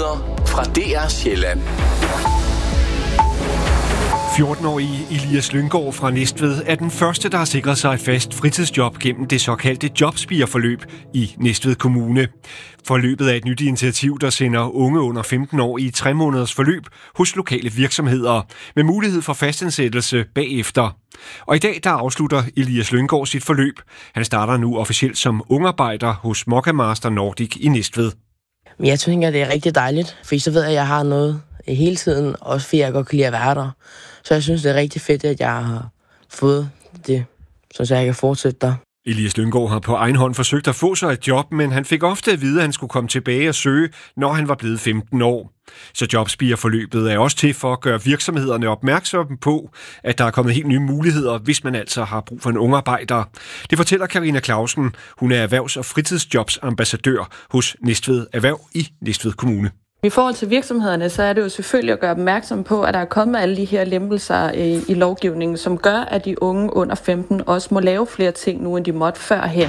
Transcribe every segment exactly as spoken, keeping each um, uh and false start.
Nyheder fra D R Sjælland. fjorten-årige Elias Lynggaard fra Næstved er den første, der har sikret sig et fast fritidsjob gennem det såkaldte jobspireforløb i Næstved Kommune. Forløbet er et nyt initiativ, der sender unge under femten år i tre måneders forløb hos lokale virksomheder, med mulighed for fastansættelse bagefter. Og i dag, der afslutter Elias Lynggaard sit forløb. Han starter nu officielt som ungarbejder hos Mokka Master Nordic i Næstved. Jeg tænker, det er rigtig dejligt, for så ved jeg, at jeg har noget hele tiden, også fordi jeg godt kan lide at være der. Så jeg synes, det er rigtig fedt, at jeg har fået det, så jeg kan fortsætte der. Elias Lynggaard har på egen hånd forsøgt at få sig et job, men han fik ofte at vide, at han skulle komme tilbage og søge, når han var blevet femten år. Så jobspireforløbet er også til for at gøre virksomhederne opmærksomme på, at der er kommet helt nye muligheder, hvis man altså har brug for en ungarbejder. Det fortæller Karina Clausen. Hun er erhvervs- og fritidsjobsambassadør hos Næstved Erhverv i Næstved Kommune. I forhold til virksomhederne, så er det jo selvfølgelig at gøre opmærksom på, at der er kommet alle de her lempelser i, i lovgivningen, som gør, at de unge under femten også må lave flere ting nu, end de måtte førhen.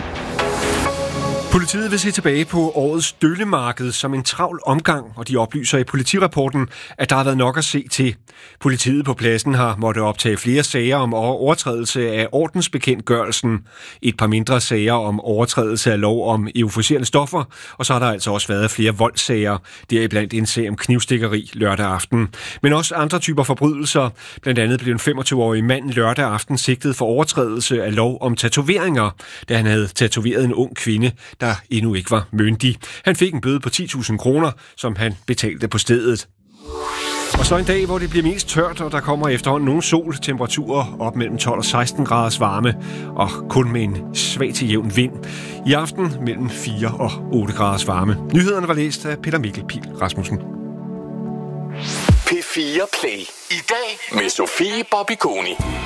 Politiet vil se tilbage på årets støllemarked som en travl omgang, og de oplyser i politirapporten, at der har været nok at se til. Politiet på pladsen har måttet optage flere sager om overtrædelse af ordensbekendtgørelsen, et par mindre sager om overtrædelse af lov om euforiserende stoffer, og så har der altså også været flere voldssager, deriblandt en sag om knivstikkeri lørdag aften. Men også andre typer forbrydelser. Blandt andet blev en femogtyve-årig mand lørdag aften sigtet for overtrædelse af lov om tatoveringer, da han havde tatoveret en ung kvinde, der endnu ikke var myndig. Han fik en bøde på ti tusind kroner, som han betalte på stedet. Og så en dag, hvor det bliver mest tørt, og der kommer efterhånden nogle sol, temperaturer op mellem tolv og seksten graders varme, og kun med en svag til jævn vind. I aften mellem fire og otte graders varme. Nyhederne var læst af Peter Mikkel Pihl Rasmussen. P fire Play. I dag med Sofie Bobby Koni.